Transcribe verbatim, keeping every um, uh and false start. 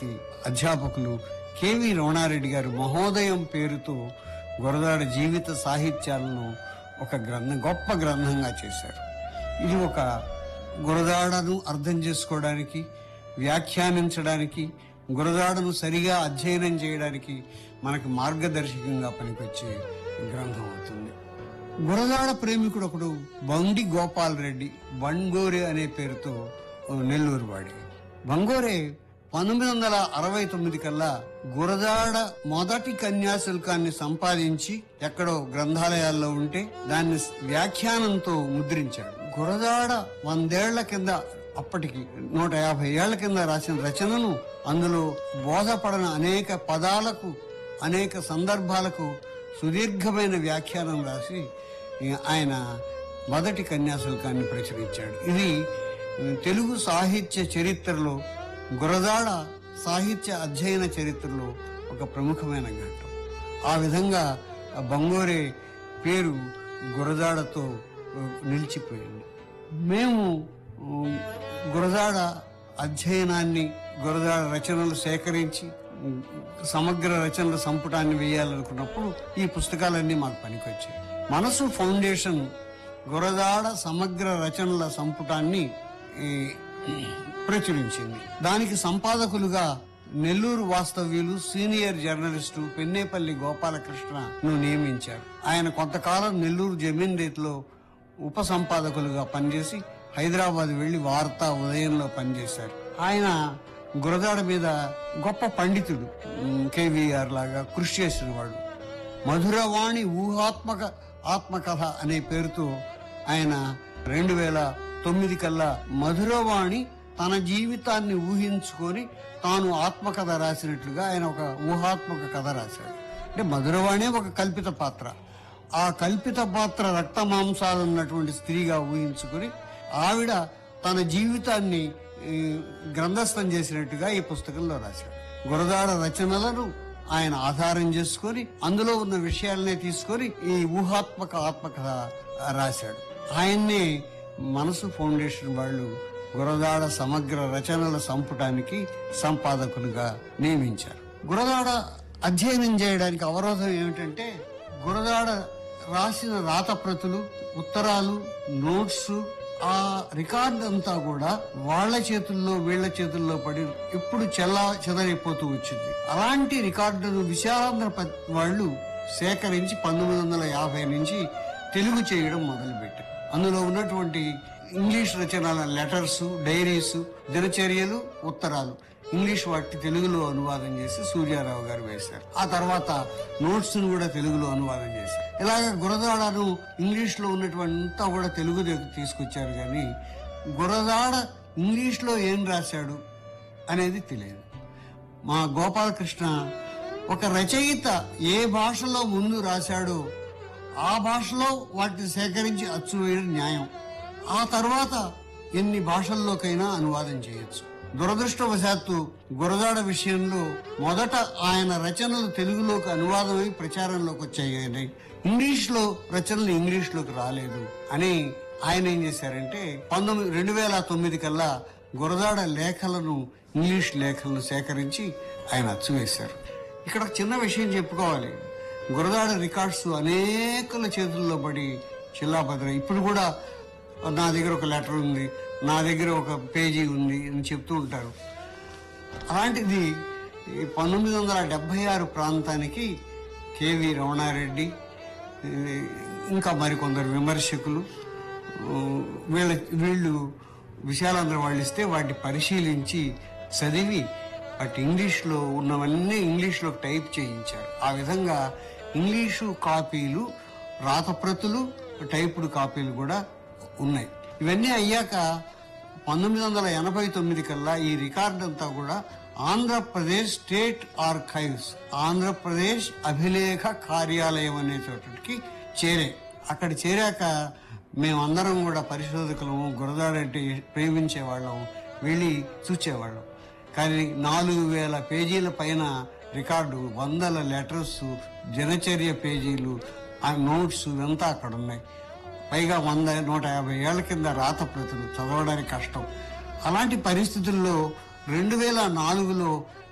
భారతి అధ్యాపకులు కెవి రమణారెడ్డి గారు మహోదయం పేరుతో గురజాడ జీవిత సాహిత్యాలను ఒక గ్రంథం గొప్ప గ్రంథంగా చేశారు. ఇది ఒక గురజాడను అర్థం చేసుకోవడానికి, వ్యాఖ్యానించడానికి, గురజాడను సరిగా అధ్యయనం చేయడానికి మనకు మార్గదర్శకంగా పనికొచ్చే గ్రంథం అవుతుంది. గురజాడ ప్రేమికుడు ఒకడు బండి గోపాల్ రెడ్డి బంగోరే అనే పేరుతో నెల్లూరు వాడి. బంగోరే పంతొమ్మిది వందల అరవై తొమ్మిది కల్లా గురజాడ మొదటి కన్యాశుల్కాన్ని సంపాదించి ఎక్కడో గ్రంథాలయాల్లో ఉంటే దాన్ని వ్యాఖ్యానంతో ముద్రించాడు. గురజాడ వందేళ్ల కింద, అప్పటికి నూట యాభై ఏళ్ల కింద రాసిన రచనను అందులో బోధపడన అనేక పదాలకు, అనేక సందర్భాలకు సుదీర్ఘమైన వ్యాఖ్యానం రాసి ఆయన మొదటి కన్యాశుల్కాన్ని ప్రచురించాడు. ఇది తెలుగు సాహిత్య చరిత్రలో, గురజాడ సాహిత్య అధ్యయన చరిత్రలో ఒక ప్రముఖమైన ఘట్టం. ఆ విధంగా బంగోరే పేరు గురజాడతో నిలిచిపోయింది. మేము గురజాడ అధ్యయనాన్ని, గురజాడ రచనలు సేకరించి సమగ్ర రచనల సంపుటాన్ని వేయాలనుకున్నప్పుడు ఈ పుస్తకాలన్నీ మాకు పనికొచ్చాయి. మనసు ఫౌండేషన్ గురజాడ సమగ్ర రచనల సంపుటాన్ని ప్రచురించింది. దానికి సంపాదకులుగా నెల్లూరు వాస్తవ్యులు సీనియర్ జర్నలిస్టు పెన్నేపల్లి గోపాలకృష్ణను నియమించారు. ఆయన కొంతకాలం నెల్లూరు జమీన్ రేట్లో ఉప సంపాదకులుగా పనిచేసి హైదరాబాద్ వెళ్లి వార్తా ఉదయంలో పనిచేశారు. ఆయన గురజాడ మీద గొప్ప పండితుడు, కేవీఆర్ లాగా కృషి చేసిన వాడు. మధురవాణి ఊహాత్మక ఆత్మకథ అనే పేరుతో ఆయన రెండు వేల తొమ్మిది కల్లా మధురవాణి తన జీవితాన్ని ఊహించుకొని తాను ఆత్మకథ రాసినట్లుగా ఆయన ఒక ఊహాత్మక కథ రాశాడు. అంటే మధురవాణి ఒక కల్పిత పాత్ర. ఆ కల్పిత పాత్ర రక్త మాంసాలు ఉన్నటువంటి స్త్రీగా ఊహించుకుని ఆవిడ తన జీవితాన్ని గ్రంథస్థం చేసినట్టుగా ఈ పుస్తకంలో రాశాడు. గురజాడ రచనలను ఆయన ఆధారం చేసుకొని అందులో ఉన్న విషయాలనే తీసుకొని ఈ ఊహాత్మక ఆత్మకథ రాశాడు. ఆయన్నే మనసు ఫౌండేషన్ వాళ్ళు గురజాడ సమగ్ర రచనల సంపుటానికి సంపాదకులుగా నియమించారు. గురజాడ అధ్యయనం చేయడానికి అవరోధం ఏమిటంటే, గురజాడ రాసిన రాతప్రతులు, ఉత్తరాలు, నోట్స్, ఆ రికార్డు అంతా కూడా వాళ్ల చేతుల్లో వీళ్ల చేతుల్లో పడి ఇప్పుడు చెల్లా చెదరైపోతూ వచ్చింది. అలాంటి రికార్డును విశాలాంధ్ర వాళ్ళు సేకరించి పంతొమ్మిది వందల యాభై నుంచి తెలుగు చేయడం మొదలుపెట్టారు. అందులో ఉన్నటువంటి ఇంగ్లీష్ రచనల లెటర్స్, డైరీస్, దినచర్యలు, ఉత్తరాలు ఇంగ్లీష్ వాటి తెలుగులో అనువాదం చేసి సూర్యారావు గారు వేశారు. ఆ తర్వాత నోట్స్ ను కూడా తెలుగులో అనువాదం చేశారు. ఇలాగ గురజాడను ఇంగ్లీష్ లో ఉన్నటువంటి కూడా తెలుగు తీసుకొచ్చారు. కానీ గురజాడ ఇంగ్లీష్ లో ఏం రాశాడు అనేది తెలియదు. మా గోపాలకృష్ణ ఒక రచయిత ఏ భాషలో ముందు రాశాడో ఆ భాషలో వాటిని సేకరించి అచ్చు వేయడం న్యాయం. ఆ తర్వాత ఎన్ని భాషల్లోకైనా అనువాదం చేయొచ్చు. దురదృష్టవశాత్తు గురజాడ విషయంలో మొదట ఆయన రచనలు తెలుగులోకి అనువాదమై ప్రచారంలోకి వచ్చాయి, కానీ ఇంగ్లీష్ లో రచనలు ఇంగ్లీష్ లోకి రాలేదు అని ఆయన ఏం చేశారంటే పంతొమ్మిది రెండు వేల తొమ్మిది కల్లా గురజాడ లేఖలను, ఇంగ్లీష్ లేఖలను సేకరించి ఆయన అచ్చువేశారు. ఇక్కడ చిన్న విషయం చెప్పుకోవాలి. గురజాడ రికార్డ్స్ అనేకుల చేతుల్లో పడి చిల్లాభద్ర. ఇప్పుడు కూడా నా దగ్గర ఒక లెటర్ ఉంది, నా దగ్గర ఒక పేజీ ఉంది అని చెప్తూ ఉంటారు. అలాంటిది పంతొమ్మిది వందల డెబ్బై ఆరు ప్రాంతానికి కెవి రమణారెడ్డి, ఇంకా మరికొందరు విమర్శకులు వీళ్ళ వీళ్ళు విశాలాంధ్ర వాళ్ళు ఇస్తే వాటిని పరిశీలించి చదివి వాటి ఇంగ్లీష్లో ఉన్నవన్నీ ఇంగ్లీష్లో టైప్ చేయించారు. ఆ విధంగా ఇంగ్లీషు కాపీలు, రాతప్రతులు, టైపుడు కాపీలు కూడా ఉన్నాయి. ఇవన్నీ అయ్యాక పంతొమ్మిది వందల ఎనభై తొమ్మిది కల్లా ఈ రికార్డు అంతా కూడా ఆంధ్రప్రదేశ్ స్టేట్ ఆర్కైవ్స్, ఆంధ్రప్రదేశ్ అభిలేఖ కార్యాలయం అనే చోటుకి చేరే. అక్కడ చేరాక మేమందరం కూడా పరిశోధకులము, గురజాడంటే ప్రేమించే వాళ్ళం, వెళ్ళి చూచేవాళ్ళం. కానీ నాలుగు వేల పేజీల పైన రికార్డు, వందల లెటర్స్, దినచర్య పేజీలు, ఆ నోట్స్ ఇవంతా అక్కడ ఉన్నాయి. పైగా వంద నూట యాభై ఏళ్ల కింద రాత ప్రతులు చదవడానికి కష్టం. అలాంటి పరిస్థితుల్లో రెండు వేల నాలుగులో